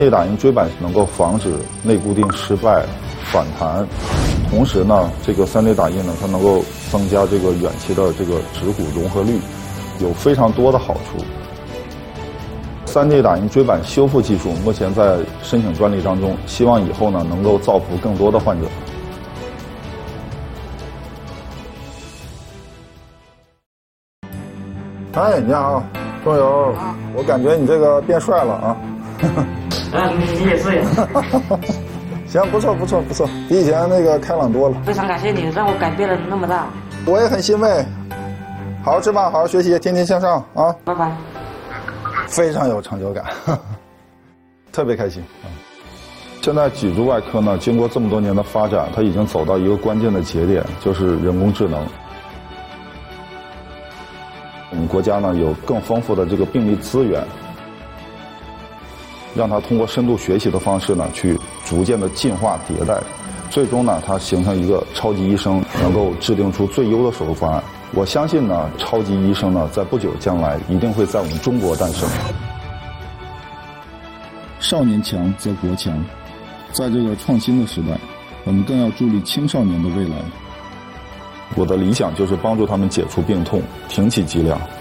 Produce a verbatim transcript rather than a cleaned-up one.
内打印椎板能够防止内固定失败、反弹，同时呢，这个 三 D 打印呢，它能够增加这个远期的这个指骨融合率，有非常多的好处。三 D 打印椎板修复技术目前在申请专利当中，希望以后呢能够造福更多的患者。哎，你好，仲友，我感觉你这个变帅了啊！ 嗯，你也是呀。 行，不错不错不错，比以前那个开朗多了。 非常感谢你，让我改变了那么大。 我也很欣慰。好好吃饭，好好学习，天天向上啊！ 拜拜。 非常有成就感，特别开心。现在脊柱外科呢，经过这么多年的发展，它已经走到一个关键的节点，就是人工智能。我们国家呢有更丰富的这个病例资源，让它通过深度学习的方式呢，去逐渐的进化迭代，最终呢，它形成一个超级医生，能够制定出最优的手术方案。我相信呢，超级医生呢，在不久将来一定会在我们中国诞生。 少年强则国强，在这个创新的时代，我们更要助力青少年的未来。 我的理想就是帮助他们解除病痛，挺起脊梁。